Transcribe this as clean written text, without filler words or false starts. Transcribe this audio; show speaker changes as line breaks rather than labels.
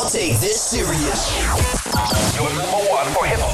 take this serious.
Your number one for hip hop.